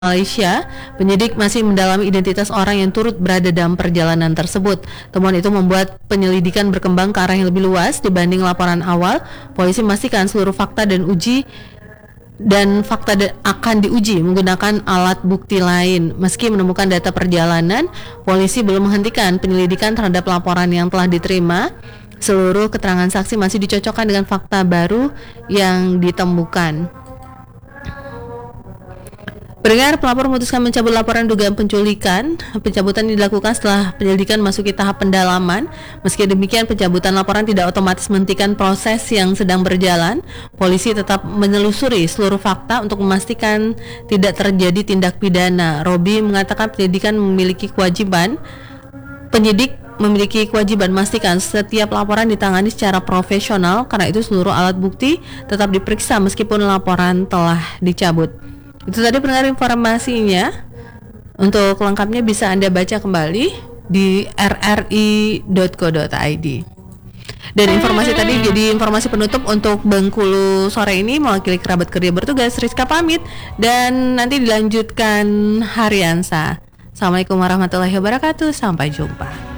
Malaysia, penyidik masih mendalami identitas orang yang turut berada dalam perjalanan tersebut. Temuan itu membuat penyelidikan berkembang ke arah yang lebih luas dibanding laporan awal. Polisi memastikan seluruh fakta akan diuji menggunakan alat bukti lain. Meski menemukan data perjalanan, polisi belum menghentikan penyelidikan terhadap laporan yang telah diterima. Seluruh keterangan saksi masih dicocokkan dengan fakta baru yang ditemukan. Pendengar, pelapor memutuskan mencabut laporan dugaan penculikan. Pencabutan dilakukan setelah penyelidikan masuki tahap pendalaman. Meski demikian, pencabutan laporan tidak otomatis menghentikan proses yang sedang berjalan. Polisi tetap menelusuri seluruh fakta untuk memastikan tidak terjadi tindak pidana. Robi mengatakan penyidik memiliki kewajiban memastikan setiap laporan ditangani secara profesional. Karena itu seluruh alat bukti tetap diperiksa meskipun laporan telah dicabut. Itu tadi pendengar informasinya. Untuk lengkapnya bisa Anda baca kembali di rri.co.id. Dan informasi tadi jadi informasi penutup untuk Bengkulu sore ini. Mewakili kerabat kerja bertugas, Rizka pamit. Dan nanti dilanjutkan Hariansa. Assalamualaikum warahmatullahi wabarakatuh. Sampai jumpa.